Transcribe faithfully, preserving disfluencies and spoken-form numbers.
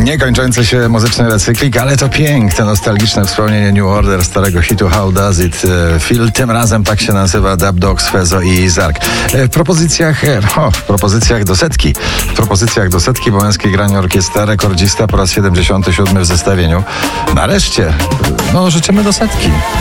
Niekończący się muzyczny recykling, ale to piękne, nostalgiczne wspomnienie New Order, starego hitu How Does It Feel. Tym razem tak się nazywa Dub Dogs, Fezo i Zark. W propozycjach, o, w propozycjach do setki. W propozycjach do setki, bo męskiej granie orkiestra, rekordzista po raz siedemdziesiąty siódmy w zestawieniu. Nareszcie, no życzymy do setki.